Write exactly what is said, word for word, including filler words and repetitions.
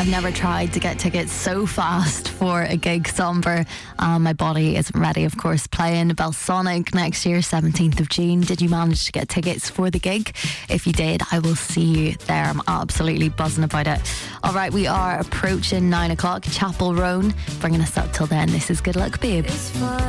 I've never tried to get tickets so fast for a gig somber. Um, my body isn't ready, of course. Playing Belsonic next year, seventeenth of June. Did you manage to get tickets for the gig? If you did, I will see you there. I'm absolutely buzzing about it. All right, we are approaching nine o'clock. Chapel Roan bringing us up till then. This is Good Luck Babe.